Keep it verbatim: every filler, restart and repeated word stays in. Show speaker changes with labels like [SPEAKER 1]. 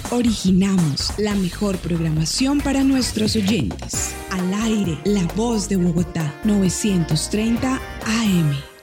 [SPEAKER 1] Originamos la mejor programación para nuestros oyentes. Al aire, La Voz de Bogotá, novecientos treinta A M.